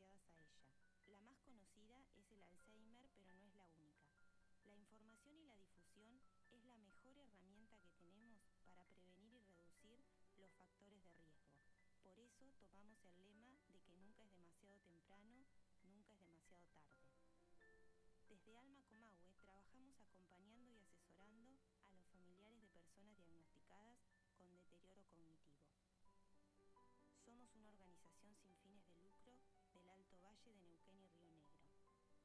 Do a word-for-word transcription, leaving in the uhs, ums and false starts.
asociadas a ella. La más conocida es el Alzheimer, pero no es la única. La información y la difusión es la mejor herramienta que tenemos para prevenir y reducir los factores de riesgo. Por eso tomamos el lema de que nunca es demasiado temprano, nunca es demasiado tarde. Desde Alma Comahue